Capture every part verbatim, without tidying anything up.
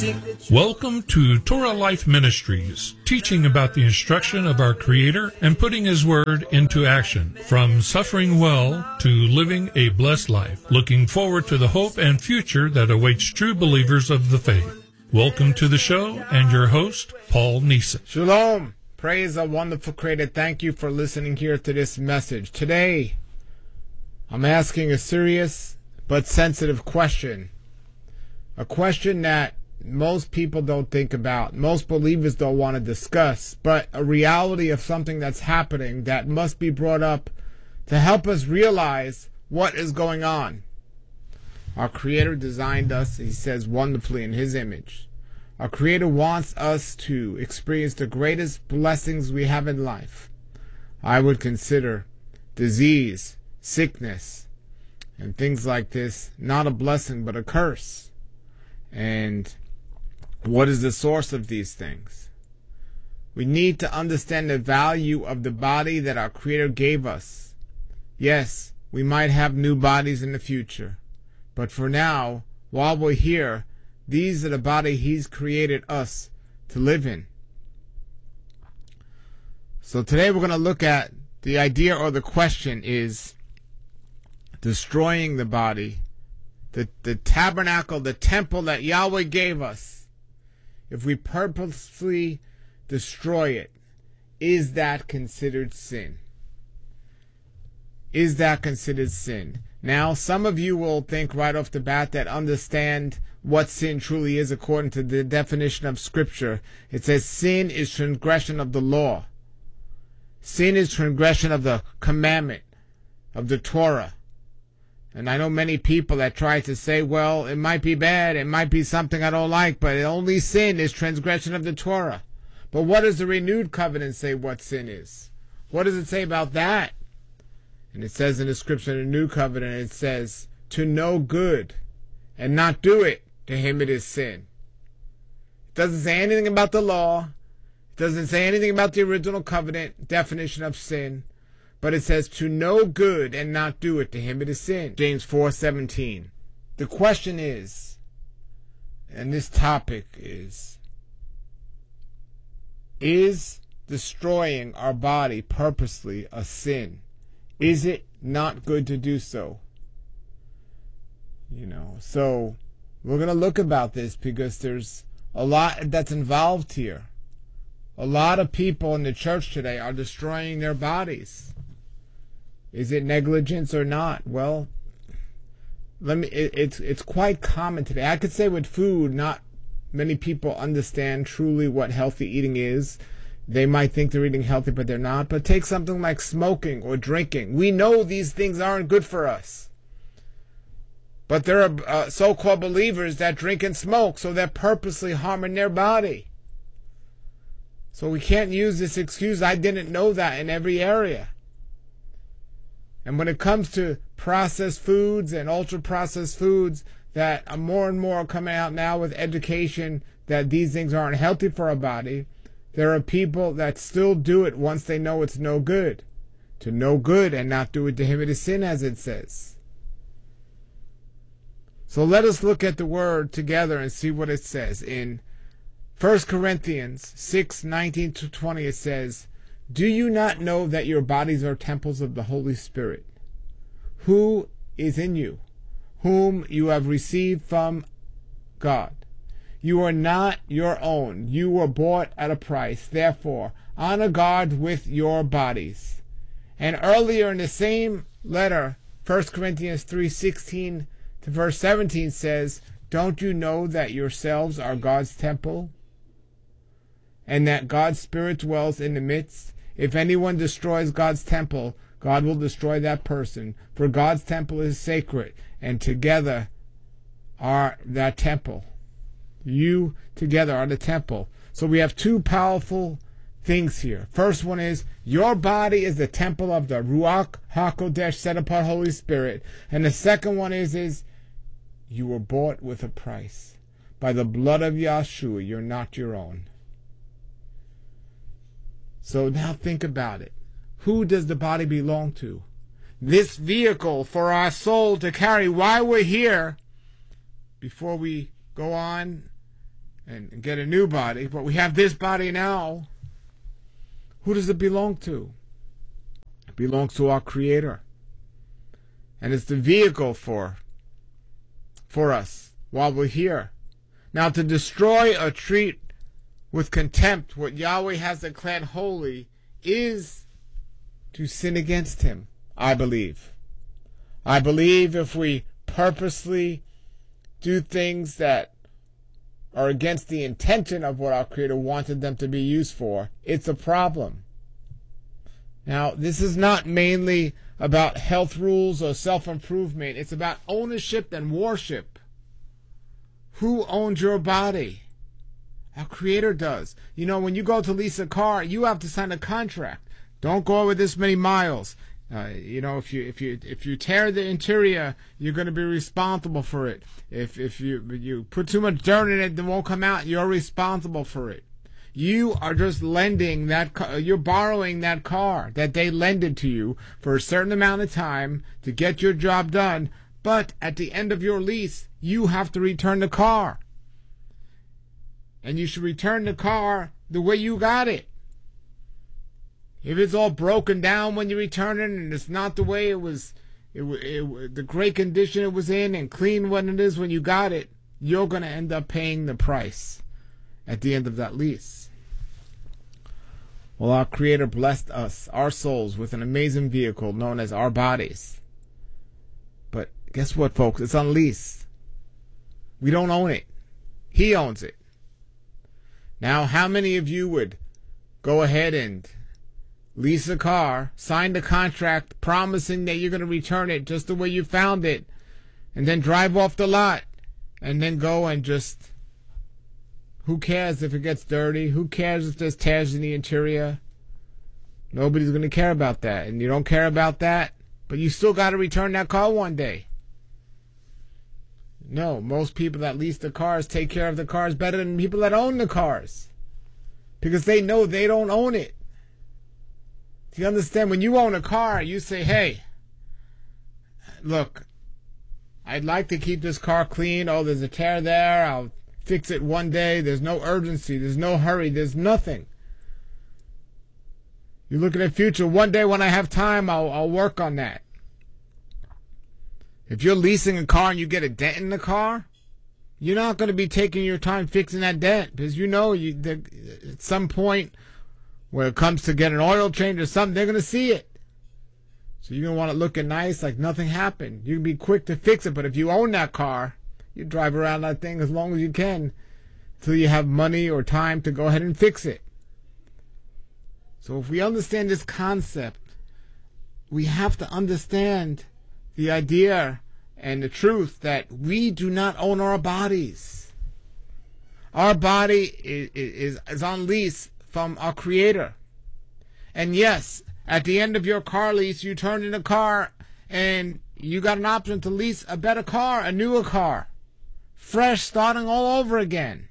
Welcome to Torah Life Ministries, teaching about the instruction of our Creator and putting His Word into action, from suffering well to living a blessed life, looking forward to the hope and future that awaits true believers of the faith. Welcome to the show and your host, Paul Neeson. Shalom! Praise a wonderful Creator. Thank you for listening here to this message. Today, I'm asking a serious but sensitive question. A question that most people don't think about, most believers don't want to discuss, but a reality of something that's happening that must be brought up to help us realize what is going on. Our Creator designed us, He says, wonderfully in His image. Our Creator wants us to experience the greatest blessings we have in life. I would consider disease, sickness, and things like this not a blessing but a curse. And what is the source of these things? We need to understand the value of the body that our Creator gave us. Yes, we might have new bodies in the future, but for now, while we're here, these are the body He's created us to live in. So today we're going to look at the idea, or the question is destroying the body, the, the tabernacle, the temple that Yahweh gave us. If we purposely destroy it, is that considered sin? Is that considered sin? Now, some of you will think right off the bat that understand what sin truly is according to the definition of Scripture. It says sin is transgression of the law. Sin is transgression of the commandment, of the Torah. And I know many people that try to say, well, it might be bad, it might be something I don't like, but only sin is transgression of the Torah. But what does the renewed covenant say what sin is? What does it say about that? And it says in the Scripture, in the new covenant, it says, to know good and not do it, to him it is sin. It doesn't say anything about the law. It doesn't say anything about the original covenant definition of sin. But it says, to know good and not do it, to him it is sin. James four seventeen. The question is, and this topic is, is destroying our body purposely a sin? Is it not good to do so? You know, so we're going to look about this because there's a lot that's involved here. A lot of people in the church today are destroying their bodies. Is it negligence or not? Well, let me. It, it's it's quite common today. I could say with food, not many people understand truly what healthy eating is. They might think they're eating healthy, but they're not. But take something like smoking or drinking. We know these things aren't good for us. But there are uh, so-called believers that drink and smoke, so they're purposely harming their body. So we can't use this excuse, I didn't know that, in every area. And when it comes to processed foods and ultra-processed foods that are more and more coming out now with education that these things aren't healthy for our body, there are people that still do it once they know it's no good. To know good and not do it, to him it is sin, as it says. So let us look at the word together and see what it says. In First Corinthians six nineteen to twenty, it says, do you not know that your bodies are temples of the Holy Spirit, who is in you, whom you have received from God? You are not your own. You were bought at a price. Therefore, honor God with your bodies. And earlier in the same letter, First Corinthians three sixteen to verse seventeen says, don't you know that yourselves are God's temple, and that God's Spirit dwells in the midst? If anyone destroys God's temple, God will destroy that person. For God's temple is sacred, and together are that temple. You together are the temple. So we have two powerful things here. First one is, your body is the temple of the Ruach HaKodesh, set apart Holy Spirit. And the second one is, is you were bought with a price. By the blood of Yahshua, you're not your own. So now think about it. Who does the body belong to? This vehicle for our soul to carry while we're here. Before we go on and, and get a new body, but we have this body now. Who does it belong to? It belongs to our Creator. And it's the vehicle for, for us while we're here. Now, to destroy or treat with contempt what Yahweh has declared holy is to sin against Him, I believe. I believe if we purposely do things that are against the intention of what our Creator wanted them to be used for, it's a problem. Now, this is not mainly about health rules or self-improvement. It's about ownership and worship. Who owns your body? Our Creator does. You know, when you go to lease a car, you have to sign a contract. Don't go over this many miles. Uh, you know, if you if you if you tear the interior, you're going to be responsible for it. If if you you put too much dirt in it, it won't come out. You're responsible for it. You are just lending that car, you're borrowing that car that they lended to you for a certain amount of time to get your job done. But at the end of your lease, you have to return the car. And you should return the car the way you got it. If it's all broken down when you return it and it's not the way it was, it, it, the great condition it was in and clean when it is when you got it, you're going to end up paying the price at the end of that lease. Well, our Creator blessed us, our souls, with an amazing vehicle known as our bodies. But guess what, folks? It's on lease. We don't own it. He owns it. Now, how many of you would go ahead and lease a car, sign the contract promising that you're going to return it just the way you found it, and then drive off the lot, and then go and just, who cares if it gets dirty? Who cares if there's tears in the interior? Nobody's going to care about that. And you don't care about that, but you still got to return that car one day. No, most people that lease the cars take care of the cars better than people that own the cars, because they know they don't own it. Do you understand? When you own a car, you say, hey, look, I'd like to keep this car clean. Oh, there's a tear there. I'll fix it one day. There's no urgency. There's no hurry. There's nothing. You look at the future. One day when I have time, I'll, I'll work on that. If you're leasing a car and you get a dent in the car, you're not going to be taking your time fixing that dent, because you know you, at some point when it comes to get an oil change or something, they're going to see it. So you're going to want it looking nice, like nothing happened. You can be quick to fix it, but if you own that car, you drive around that thing as long as you can until you have money or time to go ahead and fix it. So if we understand this concept, we have to understand the idea and the truth that we do not own our bodies. Our body is, is, is on lease from our Creator. And yes, at the end of your car lease, you turn in a car and you got an option to lease a better car, a newer car, fresh, starting all over again.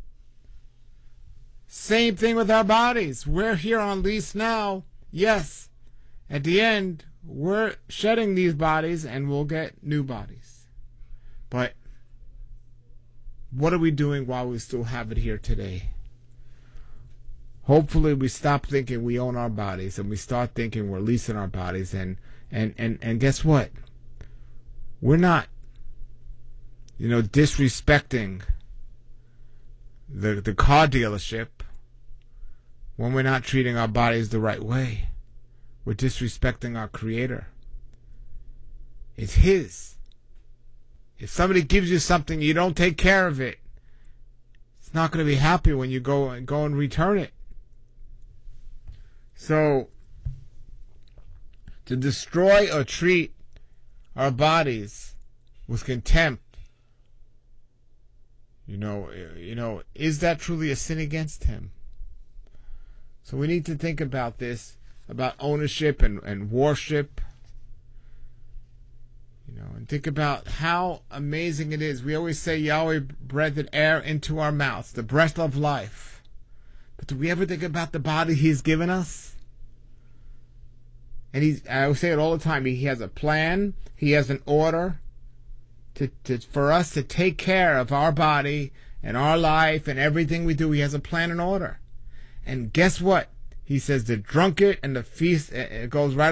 Same thing with our bodies. We're here on lease now. Yes, at the end, we're shedding these bodies and we'll get new bodies. But what are we doing while we still have it here today? Hopefully we stop thinking we own our bodies and we start thinking we're leasing our bodies. And, and, and, and guess what? We're not, you know, disrespecting the, the car dealership when we're not treating our bodies the right way. We're disrespecting our Creator. It's His. If somebody gives you something, you don't take care of it, it's not going to be happy when you go and go and return it. So, to destroy or treat our bodies with contempt, you know, you know, is that truly a sin against Him? So we need to think about this, about ownership and, and worship, you know, and think about how amazing it is. We always say Yahweh breathed air into our mouths, the breath of life. But do we ever think about the body He's given us? And he's, I always say it all the time, He has a plan, He has an order to, to for us to take care of our body in our life and everything we do. He has a plan and order. And guess what? He says the drunkard and the feast, it goes right